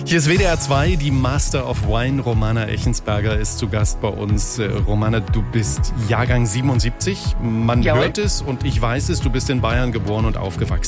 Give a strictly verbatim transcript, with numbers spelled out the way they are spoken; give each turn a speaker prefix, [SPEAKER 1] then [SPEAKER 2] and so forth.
[SPEAKER 1] Hier ist W D R zwei, die Master of Wine. Romana Echensberger ist zu Gast bei uns. Romana, du bist Jahrgang siebenundsiebzig. Man
[SPEAKER 2] Jawohl.
[SPEAKER 1] hört es und ich weiß es, du bist in Bayern geboren und aufgewachsen.